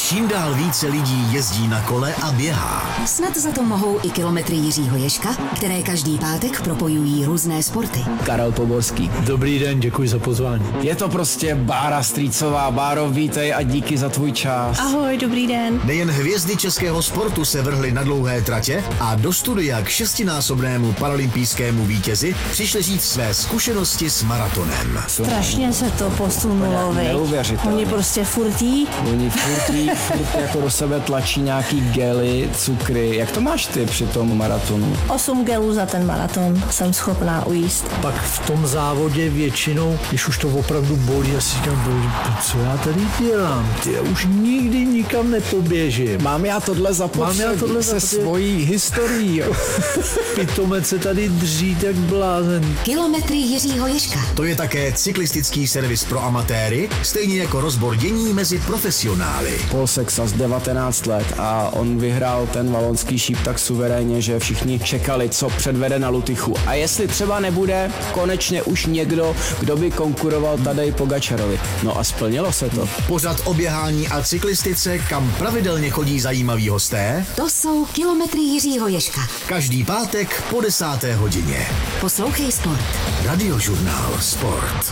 Čím dál více lidí jezdí na kole a běhá. Snad za to mohou i kilometry Jiřího Ježka, které každý pátek propojují různé sporty. Karel Poborský. Dobrý den, děkuji za pozvání. Je to prostě Bára Strýcová. Báro, vítej a díky za tvůj čas. Ahoj, dobrý den. Nejen hvězdy českého sportu se vrhly na dlouhé tratě a do studia k 6násobnému paralympijskému vítězi přišli říct své zkušenosti s maratonem. Strašně se to posunulo, Neuvěřitelné. Oni prostě furtí. Furt jako do sebe tlačí nějaký gely, cukry. Jak to máš ty při tom maratonu? 8 gelů za ten maraton jsem schopná ujíst. Pak v tom závodě většinou, když už to opravdu bolí, já si říkám, co já tady dělám? Já už nikdy nikam nepoběžím. Mám já tohle zapotřebí se svojí historií. Pitomec se tady dří tak blázen. Kilometry Jiřího Ježka. To je také cyklistický servis pro amatéry, stejně jako rozbor dění mezi profesionály. Paul Sexas 19 let a on vyhrál ten valonský šíp tak suverénně, že všichni čekali, co předvede na Lutychu. A jestli třeba nebude konečně už někdo, kdo by konkuroval Tadej Pogačarovi. No a splnilo se to. Pořad o běhání a cyklistice, kam pravidelně chodí zajímaví hosté. To jsou kilometry Jiřího Ježka. Každý pátek po 10. hodině. Poslouchej sport. Radiožurnál Sport.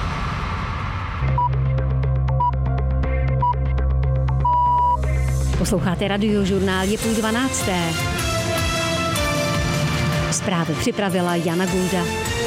Posloucháte Radiožurnál, je 11:30. Zprávy připravila Jana Gulda.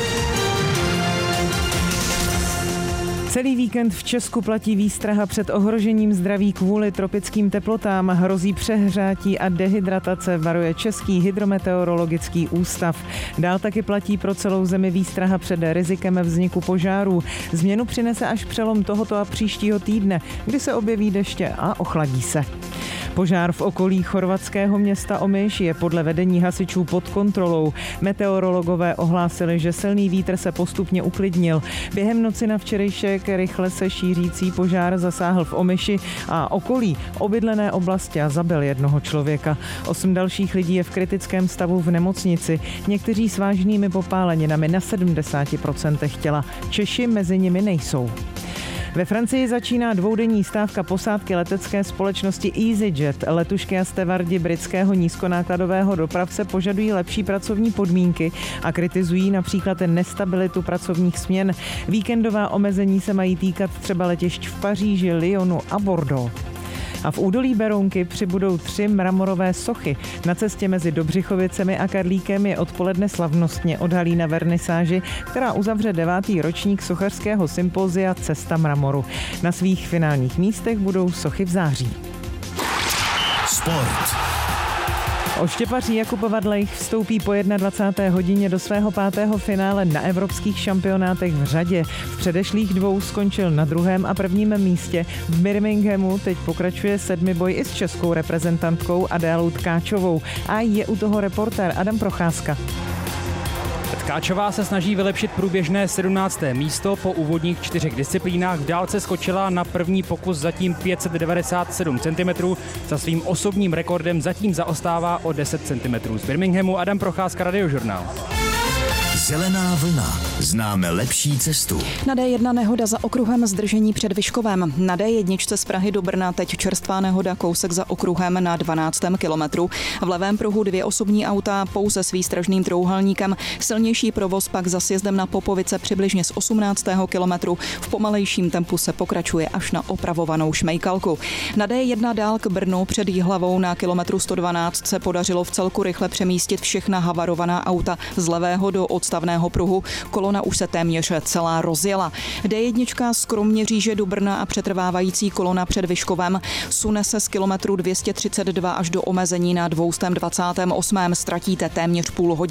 Celý víkend v Česku platí výstraha před ohrožením zdraví kvůli tropickým teplotám. Hrozí přehřátí a dehydratace, varuje Český hydrometeorologický ústav. Dál taky platí pro celou zemi výstraha před rizikem vzniku požárů. Změnu přinese až přelom tohoto a příštího týdne, kdy se objeví deště a ochladí se. Požár v okolí chorvatského města Omiš je podle vedení hasičů pod kontrolou. Meteorologové ohlásili, že silný vítr se postupně uklidnil. Během noci na včerejšek rychle se šířící požár zasáhl v Omiši a okolí obydlené oblasti a zabil jednoho člověka. 8 dalších lidí je v kritickém stavu v nemocnici. Někteří s vážnými popáleninami na 70% těla. Češi mezi nimi nejsou. Ve Francii začíná dvoudenní stávka posádky letecké společnosti EasyJet. Letušky a stevardi britského nízkonákladového dopravce požadují lepší pracovní podmínky a kritizují například nestabilitu pracovních směn. Víkendová omezení se mají týkat třeba letišť v Paříži, Lyonu a Bordeaux. A v údolí Berounky přibudou 3 mramorové sochy. Na cestě mezi Dobřichovicemi a Karlíkem je odpoledne slavnostně odhalí na vernisáži, která uzavře 9. ročník sochařského sympózia Cesta mramoru. Na svých finálních místech budou sochy v září. Sport. Oštěpaři Jakub Vadlejch vstoupí po 21. hodině do svého 5. finále na evropských šampionátech v řadě. V předešlých 2 skončil na 2. a 1. místě. V Birminghamu teď pokračuje 7. boj i s českou reprezentantkou Adélou Tkáčovou. A je u toho reportér Adam Procházka. Tkáčová se snaží vylepšit průběžné 17. místo. Po úvodních 4 disciplínách v dálce skočila na první pokus zatím 597 cm. Za svým osobním rekordem zatím zaostává o 10 cm. Z Birminghamu Adam Procházka, Radiožurnál. Zelená vlna. Známe lepší cestu. Na D1 nehoda za okruhem zdržení před Vyškovem. Na D1 z Prahy do Brna teď čerstvá nehoda, kousek za okruhem na 12. kilometru. V levém pruhu 2 osobní auta pouze s výstražným trouhelníkem. Silnější provoz pak za sjezdem na Popovice přibližně z 18. kilometru. V pomalejším tempu se pokračuje až na opravovanou Šmejkalku. Na D1 dál k Brnu před Jihlavou na kilometru 112 se podařilo vcelku rychle přemístit všechna havarovaná auta z levého do odstavného pruhu. Kolona už se téměř celá rozjela. D1 z Kroměříže do Brna a přetrvávající kolona před Vyškovem sune se z kilometru 232 až do omezení na 228. Ztratíte téměř půl hodiny.